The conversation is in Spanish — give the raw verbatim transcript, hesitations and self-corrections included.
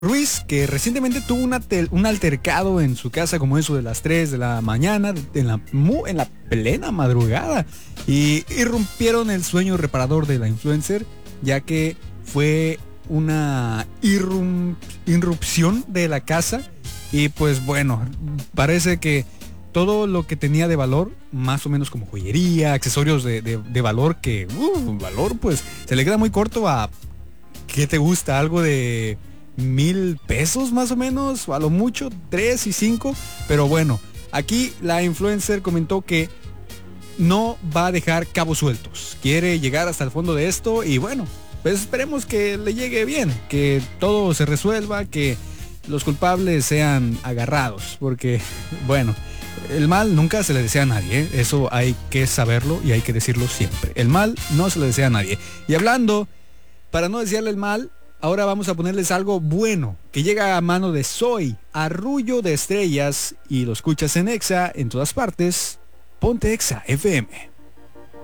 Ruiz, que recientemente tuvo una tel- un altercado en su casa como eso de las tres de la mañana, en la, mu- en la plena madrugada, y irrumpieron el sueño reparador de la influencer, ya que fue una irrum- irrupción de la casa y pues bueno, parece que todo lo que tenía de valor, más o menos como joyería, accesorios de, de- de valor, que uh, valor pues se le queda muy corto a, ¿qué te gusta? Algo de mil pesos más o menos, o a lo mucho tres y cinco, pero bueno, aquí la influencer comentó que no va a dejar cabos sueltos, quiere llegar hasta el fondo de esto y bueno, pues esperemos que le llegue bien, que todo se resuelva, que los culpables sean agarrados, porque bueno, el mal nunca se le desea a nadie, ¿eh? Eso hay que saberlo y hay que decirlo siempre, el mal no se le desea a nadie. Y hablando, para no desearle el mal, ahora vamos a ponerles algo bueno, que llega a mano de Soy, Arrullo de Estrellas, y lo escuchas en Exa, en todas partes, ponte Exa F M.